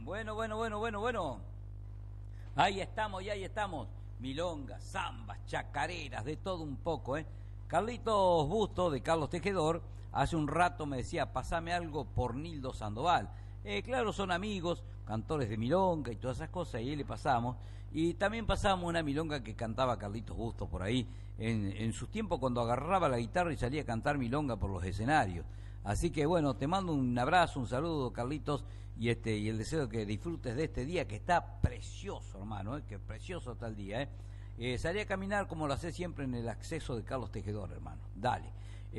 Bueno. Ahí estamos, y ahí estamos. Milongas, zambas, chacareras, de todo un poco, ¿eh? Carlitos Busto, de Carlos Tejedor, hace un rato me decía, pasame algo por Nildo Sandoval. Claro, son amigos, cantores de milonga y todas esas cosas, y ahí le pasamos. Y también pasamos una milonga que cantaba Carlitos Busto por ahí, en sus tiempos cuando agarraba la guitarra y salía a cantar milonga por los escenarios. Así que bueno, te mando un abrazo, un saludo, Carlitos, y el deseo de que disfrutes de este día que está precioso, hermano, que precioso está el día, salí a caminar como lo hace siempre en el acceso de Carlos Tejedor, hermano. Dale.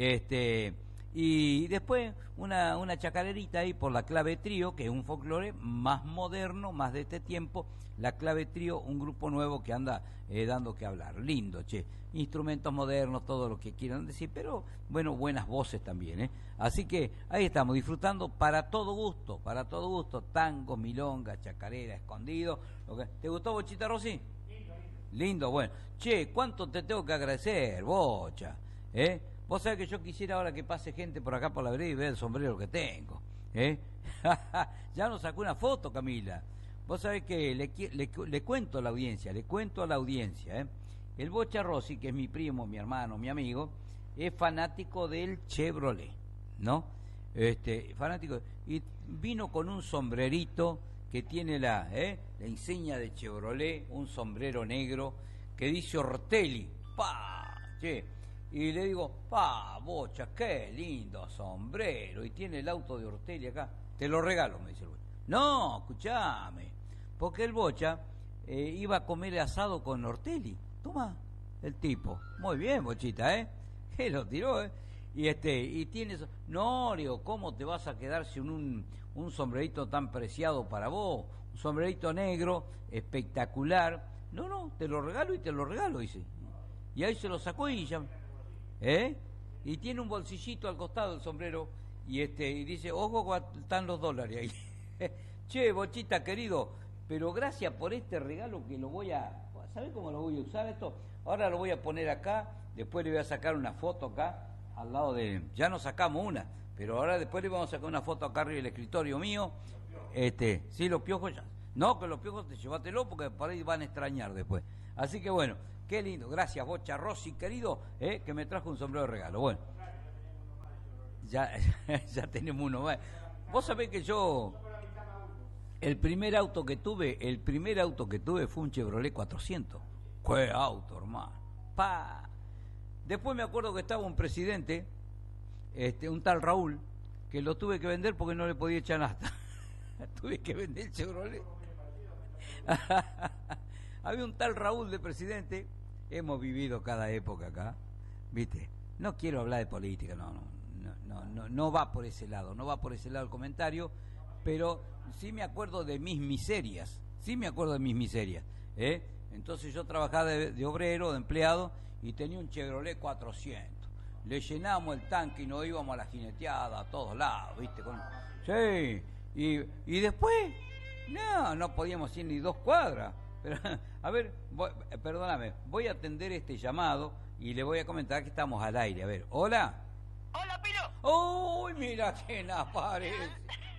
Y después una chacarerita ahí por la Clave Trío, que es un folclore más moderno, más de este tiempo. La Clave Trío, un grupo nuevo que anda dando que hablar. Lindo, che. Instrumentos modernos, todo lo que quieran decir, pero bueno, buenas voces también, Así que ahí estamos, disfrutando para todo gusto, tango, milonga, chacarera, escondido. ¿Te gustó, Bochita Rossi? Lindo, bueno. Che, ¿cuánto te tengo que agradecer, Bocha? Vos sabés que yo quisiera ahora que pase gente por acá por la vereda y vea el sombrero que tengo, Ya nos sacó una foto, Camila. Vos sabés que le cuento a la audiencia, El Bocha Rossi, que es mi primo, mi hermano, mi amigo, es fanático del Chevrolet, ¿no? Fanático, y vino con un sombrerito que tiene la insignia de Chevrolet, un sombrero negro que dice Ortelli, che. Y le digo, Bocha, qué lindo sombrero, y tiene el auto de Ortelli acá, te lo regalo, me dice el Bocha. No, escuchame, porque el Bocha iba a comer asado con Ortelli. Toma, el tipo, muy bien, Bochita, que lo tiró, y tiene eso. No, digo, ¿cómo te vas a quedar sin un sombrerito tan preciado para vos? Un sombrerito negro, espectacular. No, te lo regalo, dice. Y ahí se lo sacó y ya... Y tiene un bolsillito al costado del sombrero y dice, ojo, están los dólares ahí. Che, Bochita querido, pero gracias por este regalo que lo voy a... ¿Sabés cómo lo voy a usar esto? Ahora lo voy a poner acá, después le voy a sacar una foto acá, al lado de... Ya nos sacamos una, pero ahora después le vamos a sacar una foto acá arriba del escritorio mío. Sí, los piojos ya... No, que los piojos llévatelo porque por ahí van a extrañar después. Así que bueno, qué lindo, gracias Bocha Rossi, querido, que me trajo un sombrero de regalo. Bueno, ya tenemos uno más. Vos sabés que yo, el primer auto que tuve fue un Chevrolet 400. ¡Qué auto, hermano! Después me acuerdo que estaba un presidente, un tal Raúl, que lo tuve que vender porque no le podía echar nafta. Tuve que vender el Chevrolet. Había un tal Raúl de presidente. Hemos vivido cada época acá, ¿viste? No quiero hablar de política, no va por ese lado, el comentario, pero sí me acuerdo de mis miserias, Entonces yo trabajaba de obrero, de empleado, y tenía un Chevrolet 400. Le llenamos el tanque y nos íbamos a la jineteada a todos lados, ¿viste? Sí, y después, no podíamos ir ni 2 cuadras. Pero, a ver, perdóname, voy a atender este llamado y le voy a comentar que estamos al aire. A ver, ¿hola? ¡Hola, Pino! ¡Uy, mira quién aparece!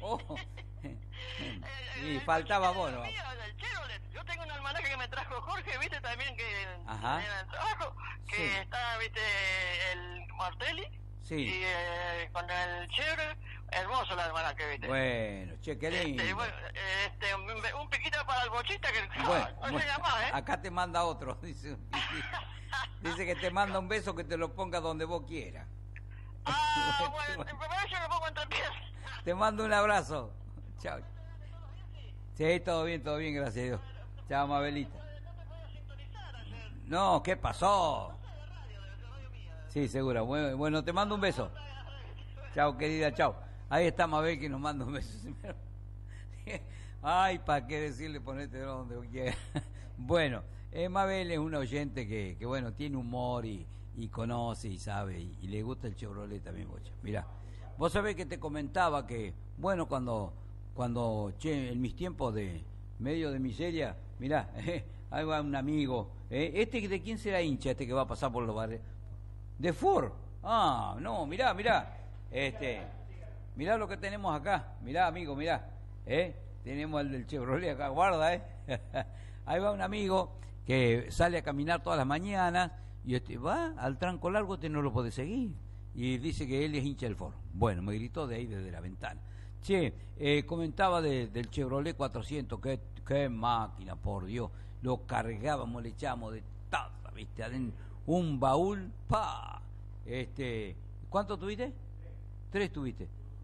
Y faltaba vos, ¿no? Yo tengo un almanaque que me trajo Jorge, ¿viste? También que en el trabajo, que sí. Está, ¿viste? El Martelli. Sí. Y con el Chevrolet, hermoso el almanaque, ¿viste? Bueno, che, qué lindo. Un piquito para el Bochita que no se llama, Acá te manda otro, dice que te manda un beso que te lo ponga donde vos quieras. Bueno, yo lo pongo entre pies. Te mando un abrazo. Chao. Sí, todo bien, gracias a Dios. Chao, Mabelita. No, ¿qué pasó? Sí, seguro. Bueno, te mando un beso. Chao, querida, chao. Ahí está Mabel que nos manda un beso. Ay, ¿para qué decirle ponete donde quiera? Bueno, Mabel es una oyente que bueno, tiene humor y conoce y sabe y le gusta el Chevrolet también, Bocha. Mirá, vos sabés que te comentaba que, bueno, cuando en mis tiempos de medio de miseria, mirá, ahí va un amigo, ¿de quién será hincha que va a pasar por los barrios? De Ford. No, mirá, mirá lo que tenemos acá, mirá, amigo, mirá, tenemos el del Chevrolet acá, guarda, Ahí va un amigo que sale a caminar todas las mañanas y va al tranco largo, no lo puede seguir. Y dice que él es hincha del Ford. Bueno, me gritó de ahí desde la ventana. Che, comentaba del Chevrolet 400, qué máquina, por Dios. Lo cargábamos, le echábamos de taza, ¿viste? Un baúl, ¡pa! ¿Cuánto tuviste? 3 tuviste.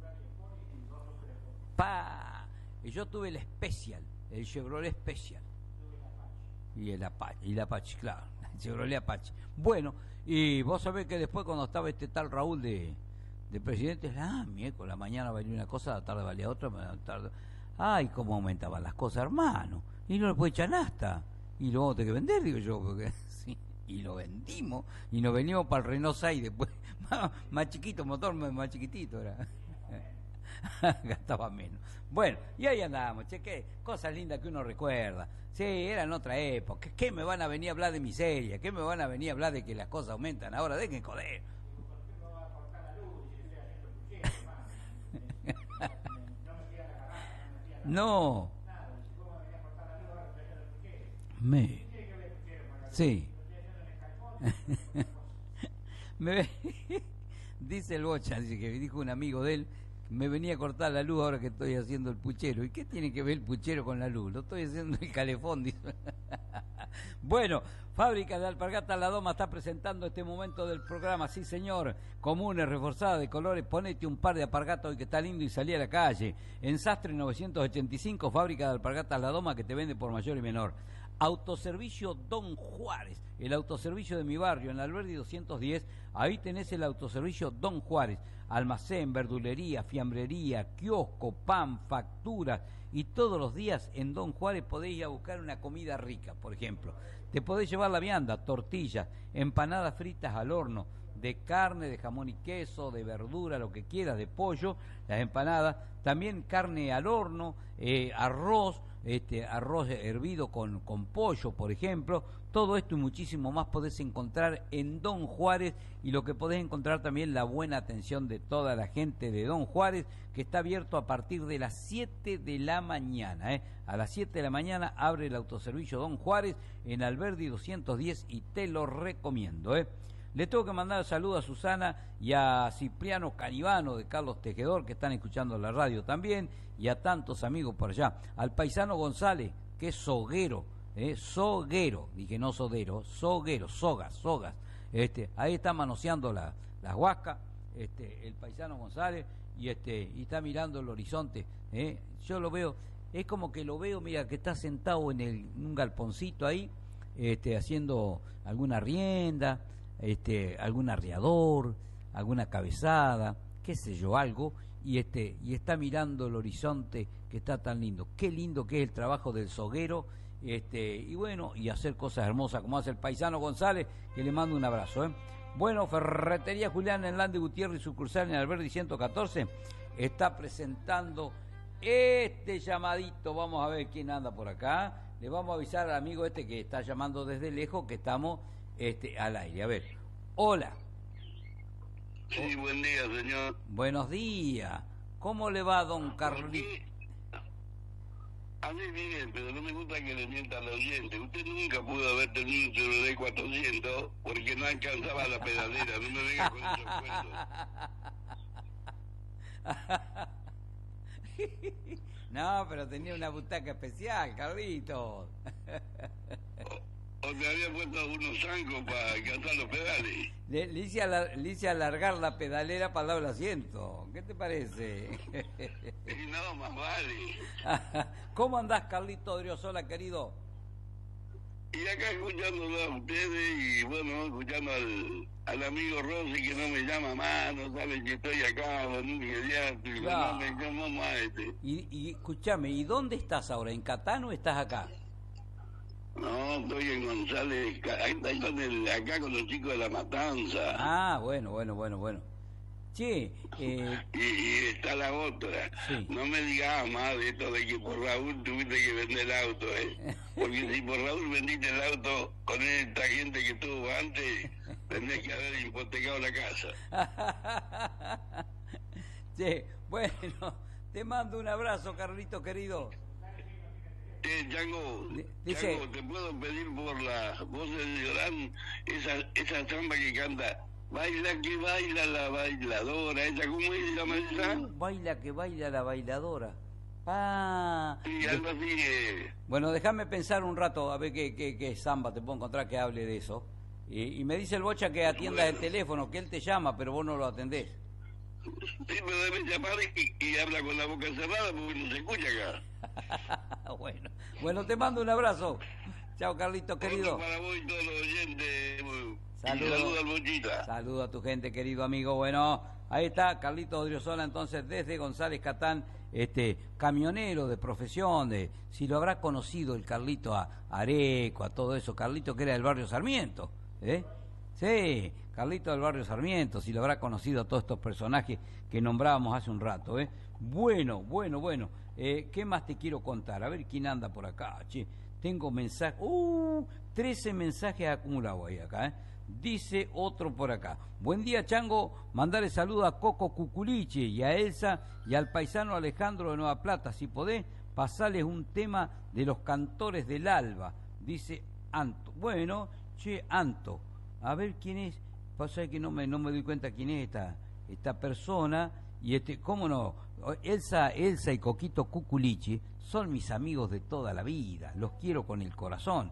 ¡Pa! Y yo tuve el Special, el Chevrolet Special. Y el Apache, claro. El Chevrolet Apache. Bueno, y vos sabés que después cuando estaba este tal Raúl de presidente, miércoles, la mañana valía una cosa, la tarde valía otra, la tarde... Ay, cómo aumentaban las cosas, hermano. Y no le puede echar nasta. Y lo vamos a tener que vender, digo yo, porque sí. Y lo vendimos, y nos venimos para el Renault 6 después, más chiquito, motor más chiquitito era. Gastaba menos. Bueno, y ahí andábamos, che, qué cosas lindas que uno recuerda. Sí, era en otra época. ¿Qué me van a venir a hablar de miseria? ¿Qué me van a venir a hablar de que las cosas aumentan? Ahora dejen joder. No. Sí. Dice el Bocha, dice que dijo un amigo de él, me venía a cortar la luz ahora que estoy haciendo el puchero. ¿Y qué tiene que ver el puchero con la luz? Lo estoy haciendo el calefón, dice. Bueno, Fábrica de Alpargatas La Doma está presentando este momento del programa, sí señor, comunes, reforzadas de colores, ponete un par de alpargatas hoy que está lindo y salí a la calle. En Sastre 985, Fábrica de Alpargatas La Doma que te vende por mayor y menor. Autoservicio Don Juárez, el autoservicio de mi barrio, en Alberdi 210, ahí tenés el autoservicio Don Juárez, almacén, verdulería, fiambrería, kiosco, pan, facturas, y todos los días en Don Juárez podés ir a buscar una comida rica, por ejemplo. Te podés llevar la vianda, tortillas, empanadas fritas al horno, de carne, de jamón y queso, de verdura, lo que quieras, de pollo, las empanadas, también carne al horno, arroz, arroz hervido con pollo, por ejemplo. Todo esto y muchísimo más podés encontrar en Don Juárez, y lo que podés encontrar también la buena atención de toda la gente de Don Juárez, que está abierto a partir de las 7 de la mañana. A las 7 de la mañana abre el autoservicio Don Juárez en Alberdi 210 y te lo recomiendo. Le tengo que mandar saludos a Susana y a Cipriano Canivano de Carlos Tejedor, que están escuchando la radio también, y a tantos amigos por allá. Al paisano González, que es soguero, soguero, dije no sodero, soguero, sogas. Ahí está manoseando las huascas, el paisano González, y está mirando el horizonte. Yo lo veo, es como que lo veo, mira, que está sentado en un galponcito ahí, haciendo alguna rienda, algún arriador, alguna cabezada, qué sé yo, algo, y está mirando el horizonte que está tan lindo. Qué lindo que es el trabajo del soguero, y bueno, y hacer cosas hermosas como hace el paisano González, que le mando un abrazo. Bueno, Ferretería Julián en Lande Gutiérrez, sucursal en Alberdi 114, está presentando este llamadito. Vamos a ver quién anda por acá. Le vamos a avisar al amigo que está llamando desde lejos que estamos al aire. A ver, hola. Sí, buen día, señor. Buenos días. ¿Cómo le va, don Carlito? A mí bien, pero no me gusta que le mienta al oyente. Usted nunca pudo haber tenido un Chevrolet 400 porque no alcanzaba la pedalera. No me venga con esos cuentos. No, pero tenía una butaca especial, Carlitos. O te había puesto unos zancos para alcanzar los pedales. Le hice alargar la pedalera para el lado del asiento. ¿Qué te parece? Y no, más vale. ¿Cómo andás, Carlito Odriozola, querido? Y acá escuchándolo a ustedes y bueno, escuchando al amigo Rossi que no me llama más, no sabe que estoy acá, inmediato, y claro. No me llama más Y escúchame, ¿y dónde estás ahora? ¿En Catán o estás acá? No, estoy en González, acá con los chicos de La Matanza. Ah, bueno. Che, y está la otra. Sí. No me digas más de esto de que por Raúl tuviste que vender el auto, Porque si por Raúl vendiste el auto con esta gente que tuvo antes, tendrías que haber hipotecado la casa. Che, bueno, te mando un abrazo, Carlito querido. Chango, dice, Chango, te puedo pedir por la voz de Llorán esa samba que canta. Baila que baila la bailadora, ¿esa cómo se llama esa? Baila que baila la bailadora. Ah. Sí, algo así. Bueno, déjame pensar un rato a ver qué samba te puedo encontrar que hable de eso. Y me dice el Bocha que atienda el teléfono, que él te llama, pero vos no lo atendés. Sí, pero debe llamar y habla con la boca cerrada porque no se escucha acá. Bueno, te mando un abrazo. Chao, Carlito, querido. Para vos y todos los oyentes. Saludos al Bochita. Saludos a tu gente, querido amigo. Bueno, ahí está Carlito Odriozola, entonces, desde González Catán, camionero de profesión, si lo habrá conocido el Carlito a Areco, a todo eso. Carlito que era del barrio Sarmiento, Sí, Carlito del barrio Sarmiento, si lo habrá conocido a todos estos personajes que nombrábamos hace un rato, Bueno, ¿qué más te quiero contar? A ver quién anda por acá, che. Tengo mensajes, 13 mensajes acumulados ahí acá, Dice otro por acá. Buen día, Chango. Mandarle saludo a Coco Cuculiche y a Elsa y al paisano Alejandro de Nueva Plata. Si podés, pasarles un tema de los cantores del Alba. Dice Anto. Bueno, Anto. A ver quién es. Pasa que no me doy cuenta quién es esta persona. Y ¿cómo no? Elsa y Coquito Cuculiche son mis amigos de toda la vida. Los quiero con el corazón.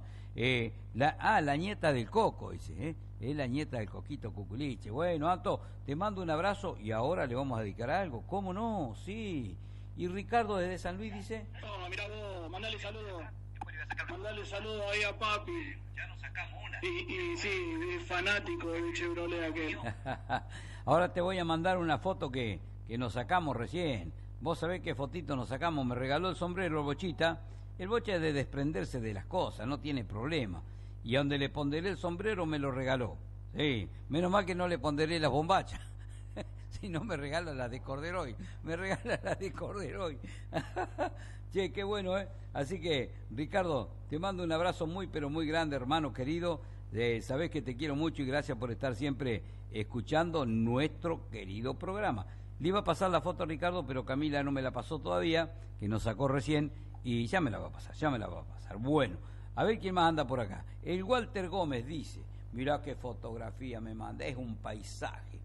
La nieta del Coco, dice, es la nieta del Coquito Cuculiche. Bueno, Anto, te mando un abrazo y ahora le vamos a dedicar algo. ¿Cómo no? Sí. ¿Y Ricardo desde San Luis dice? No, mira vos, mandale saludo ahí a papi. Ya nos sacamos una. Y sí, es fanático del Chevrolet aquel. Ahora te voy a mandar una foto que nos sacamos recién. Vos sabés qué fotito nos sacamos. Me regaló el sombrero el Bochita. El Bocha es de desprenderse de las cosas, no tiene problema. Y a donde le ponderé el sombrero me lo regaló. Sí, menos mal que no le ponderé las bombachas. Si no me regala la de Corderoy. Me regala la de Corderoy. Che, qué bueno, Así que, Ricardo, te mando un abrazo muy, pero muy grande, hermano querido. Sabés que te quiero mucho y gracias por estar siempre escuchando nuestro querido programa. Le iba a pasar la foto a Ricardo, pero Camila no me la pasó todavía, que nos sacó recién. Y ya me la va a pasar, Bueno, a ver quién más anda por acá. El Walter Gómez dice, mirá qué fotografía me manda, es un paisaje,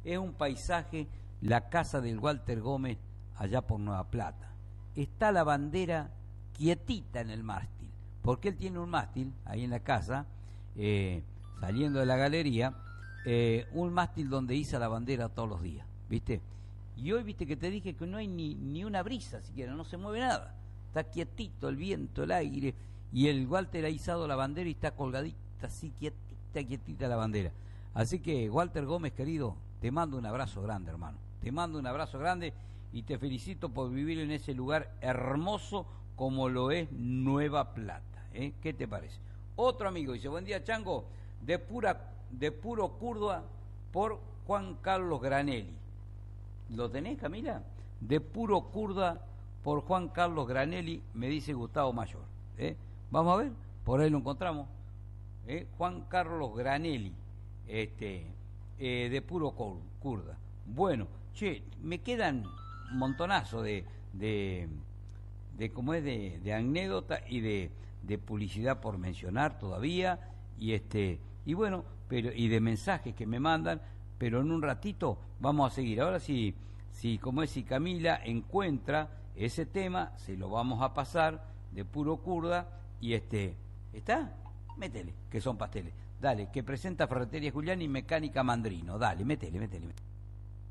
la casa del Walter Gómez allá por Nueva Plata. Está la bandera quietita en el mástil, porque él tiene un mástil ahí en la casa, saliendo de la galería, un mástil donde iza la bandera todos los días, ¿viste? Y hoy, viste que te dije que no hay ni una brisa siquiera, no se mueve nada. Está quietito el viento, el aire, y el Walter ha izado la bandera y está colgadita, así quietita la bandera. Así que, Walter Gómez, querido, te mando un abrazo grande, hermano. Te mando un abrazo grande y te felicito por vivir en ese lugar hermoso como lo es Nueva Plata. ¿Qué te parece? Otro amigo dice, buen día, Chango, de puro kurda por Juan Carlos Granelli. ¿Lo tenés, Camila? De puro kurda por Juan Carlos Granelli, me dice Gustavo Mayor. Vamos a ver, por ahí lo encontramos. Juan Carlos Granelli, de puro kurda. Bueno, me quedan un montonazo de cómo es de anécdota y de publicidad por mencionar todavía, y bueno, y de mensajes que me mandan, pero en un ratito vamos a seguir. Ahora si Camila encuentra ese tema, se lo vamos a pasar de puro kurda y ¿está? Métele, que son pasteles. Dale, que presenta Ferretería Julián y Mecánica Mandrino. Dale, métele.